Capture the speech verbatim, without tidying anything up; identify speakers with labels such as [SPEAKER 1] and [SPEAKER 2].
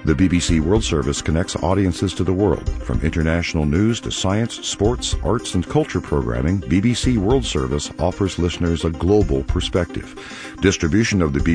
[SPEAKER 1] The B B C World Service connects audiences to the world. From international news to science, sports, arts, and culture programming, B B C World Service offers listeners a global perspective. Distribution of the B B C